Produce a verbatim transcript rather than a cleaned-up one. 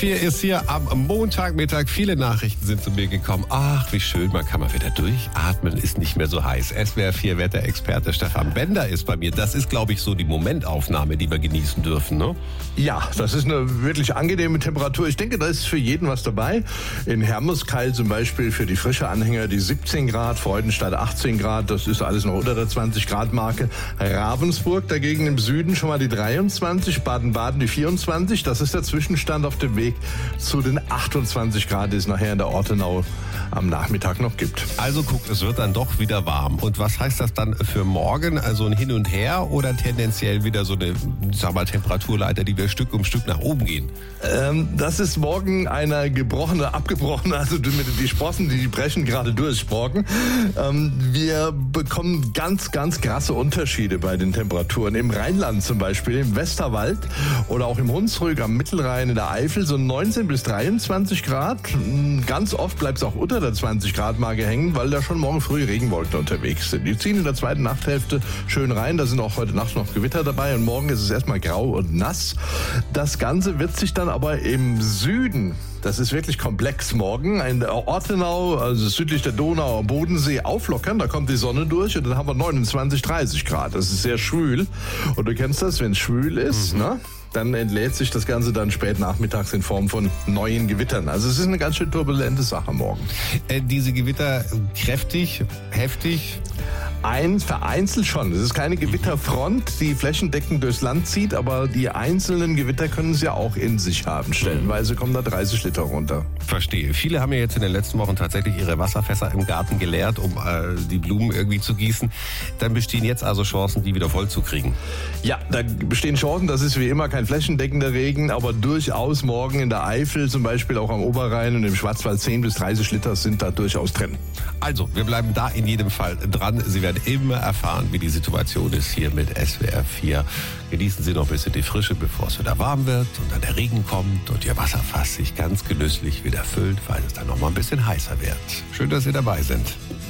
Hier ist hier am Montagmittag. Viele Nachrichten sind zu mir gekommen. Ach, wie schön, man kann mal wieder durchatmen, ist nicht mehr so heiß. S W R vier Wetterexperte Stefan Bender ist bei mir. Das ist, glaube ich, so die Momentaufnahme, die wir genießen dürfen, ne? Ja, das ist eine wirklich angenehme Temperatur. Ich denke, da ist für jeden was dabei. In Hermeskeil zum Beispiel für die frische Anhänger die siebzehn Grad, Freudenstadt achtzehn Grad, das ist alles noch unter der zwanzig Grad Marke. Ravensburg dagegen im Süden schon mal die dreiundzwanzig, Baden-Baden die vierundzwanzig. Das ist der Zwischenstand auf dem Weg zu den achtundzwanzig Grad, die es nachher in der Ortenau am Nachmittag noch gibt. Also guck, es wird dann doch wieder warm. Und was heißt das dann für morgen? Also ein Hin und Her oder tendenziell wieder so eine, sag mal, Temperaturleiter, die wir Stück um Stück nach oben gehen? Ähm, das ist morgen eine gebrochene, abgebrochene, also die, die Sprossen, die brechen gerade durch morgen. Ähm, wir bekommen ganz, ganz krasse Unterschiede bei den Temperaturen. Im Rheinland zum Beispiel, im Westerwald oder auch im Hunsrück, am Mittelrhein, in der Eifel so neunzehn bis dreiundzwanzig Grad. Ganz oft bleibt es auch unter der zwanzig Grad Marke hängen, weil da schon morgen früh Regenwolken unterwegs sind. Die ziehen in der zweiten Nachthälfte schön rein. Da sind auch heute Nacht noch Gewitter dabei und morgen ist es erstmal grau und nass. Das Ganze wird sich dann aber im Süden, das ist wirklich komplex morgen, in der Ortenau, also südlich der Donau, am Bodensee auflockern. Da kommt die Sonne durch und dann haben wir neunundzwanzig, dreißig Grad. Das ist sehr schwül. Und du kennst das, wenn es schwül ist, mhm. ne? Dann entlädt sich das Ganze dann spät nachmittags in Form von neuen Gewittern. Also es ist eine ganz schön turbulente Sache morgen. Äh, diese Gewitter kräftig, heftig? Ein, vereinzelt schon. Es ist keine Gewitterfront, die flächendeckend durchs Land zieht, aber die einzelnen Gewitter können es ja auch in sich haben. Stellenweise kommen da dreißig Liter runter. Verstehe. Viele haben ja jetzt in den letzten Wochen tatsächlich ihre Wasserfässer im Garten geleert, um äh, die Blumen irgendwie zu gießen. Dann bestehen jetzt also Chancen, die wieder voll zu kriegen. Ja, da bestehen Chancen. Das ist wie immer kein flächendeckender Regen, aber durchaus morgen in der Eifel, zum Beispiel auch am Oberrhein und im Schwarzwald zehn bis dreißig Liter sind da durchaus drin. Also, wir bleiben da in jedem Fall dran. Sie werden immer erfahren, wie die Situation ist hier mit S W R vier. Genießen Sie noch ein bisschen die Frische, bevor es wieder warm wird und dann der Regen kommt und Ihr Wasserfass sich ganz genüsslich wieder füllt, weil es dann noch mal ein bisschen heißer wird. Schön, dass Sie dabei sind.